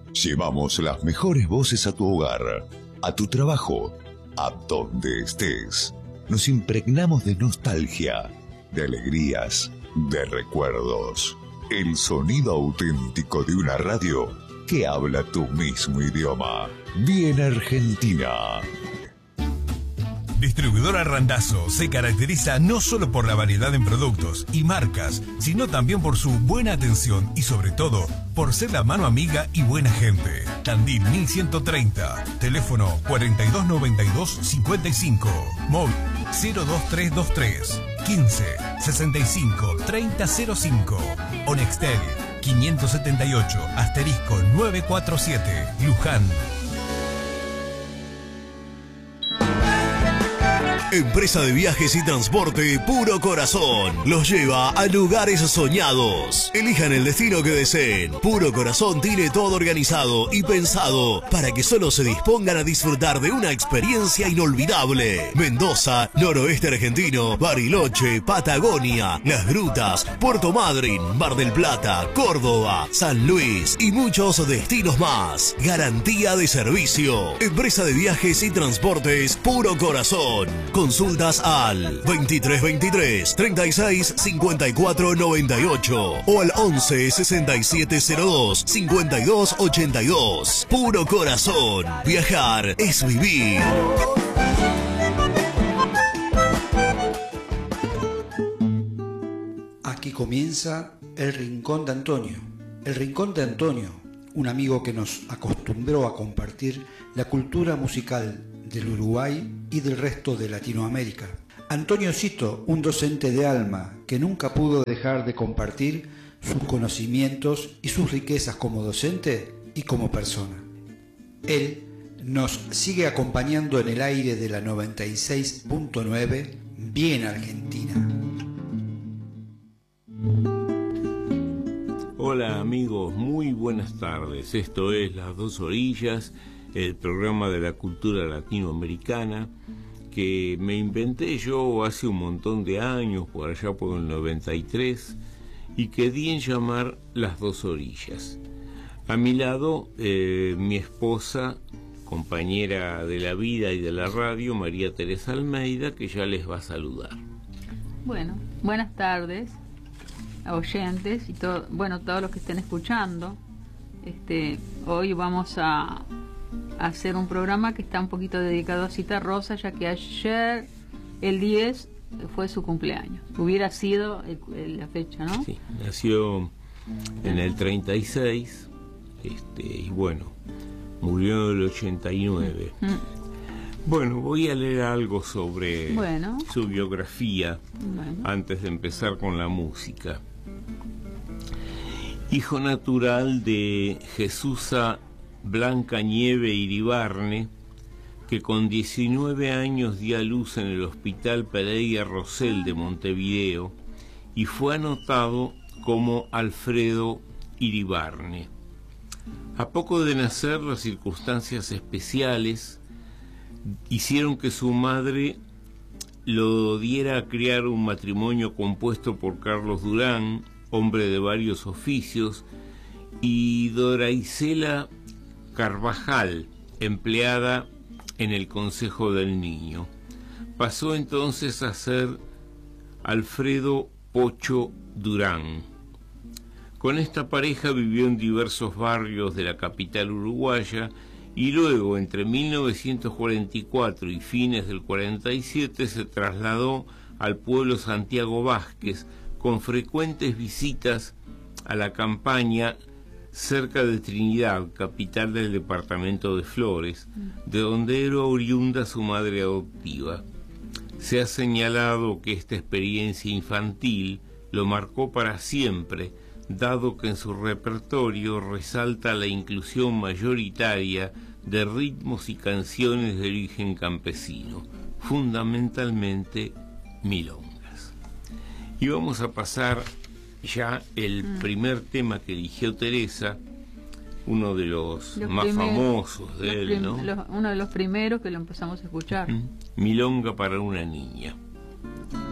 Llevamos las mejores voces a tu hogar, a tu trabajo, a donde estés. Nos impregnamos de nostalgia, de alegrías, de recuerdos. El sonido auténtico de una radio que habla tu mismo idioma. Bien Argentina. Distribuidora Randazzo se caracteriza no solo por la variedad en productos y marcas, sino también por su buena atención y sobre todo por ser la mano amiga y buena gente. Tandil 1130, teléfono 4292-55, móvil 02323 15 65 3005, Onextel 578 *947, Luján. Empresa de viajes y transporte Puro Corazón los lleva a lugares soñados. Elijan el destino que deseen. Puro Corazón tiene todo organizado y pensado para que solo se dispongan a disfrutar de una experiencia inolvidable. Mendoza, noroeste argentino, Bariloche, Patagonia, Las Grutas, Puerto Madryn, Mar del Plata, Córdoba, San Luis y muchos destinos más. Garantía de servicio. Empresa de viajes y transportes Puro Corazón. Consultas al 2323 36 54 98 o al 11 67 02 52 82. Puro Corazón. Viajar es vivir. Aquí comienza El Rincón de Antonio. El Rincón de Antonio, un amigo que nos acostumbró a compartir la cultura musical del Uruguay y del resto de Latinoamérica. Antonio Cito, un docente de alma que nunca pudo dejar de compartir sus conocimientos y sus riquezas como docente y como persona. Él nos sigue acompañando en el aire de la 96.9, Bien Argentina. Hola amigos, muy buenas tardes. Esto es Las Dos Orillas, el programa de la cultura latinoamericana que me inventé yo hace un montón de años, por allá por el 93, y que di en llamar Las Dos Orillas. A mi lado, mi esposa, compañera de la vida y de la radio, María Teresa Almeida, que ya les va a saludar. Bueno, buenas tardes a oyentes y todos los que estén escuchando. Hoy vamos a hacer un programa que está un poquito dedicado a Cita Rosa, ya que ayer, el 10, fue su cumpleaños. Hubiera sido la fecha, ¿no? Sí, nació en el 36, y bueno, murió en el 89. Bueno, voy a leer algo sobre su biografía antes de empezar con la música. Hijo natural de Jesusa Blanca Nieve Iribarne, que con 19 años dio a luz en el Hospital Pereira Rosell de Montevideo y fue anotado como Alfredo Iribarne. A poco de nacer, las circunstancias especiales hicieron que su madre lo diera a criar un matrimonio compuesto por Carlos Durán, hombre de varios oficios, y Dora Isela Carvajal, empleada en el Consejo del Niño. Pasó entonces a ser Alfredo Pocho Durán. Con esta pareja vivió en diversos barrios de la capital uruguaya y luego, entre 1944 y fines del 47, se trasladó al pueblo Santiago Vázquez, con frecuentes visitas a la campaña cerca de Trinidad, capital del departamento de Flores, de donde era oriunda su madre adoptiva. Se ha señalado que esta experiencia infantil lo marcó para siempre, dado que en su repertorio resalta la inclusión mayoritaria de ritmos y canciones de origen campesino, fundamentalmente milongas. Y vamos a pasar ya el primer tema que eligió Teresa, uno de los más famosos de él, ¿no? Uno de los primeros que lo empezamos a escuchar. Milonga para una niña.